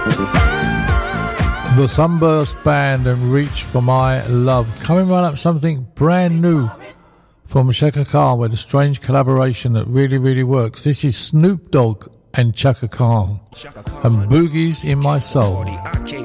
The Sunburst Band and Reach for My Love. Coming right up, something brand new from Chaka Khan with a strange collaboration that really, really works. This is Snoop Dogg and Chaka Khan and Boogies in My Soul.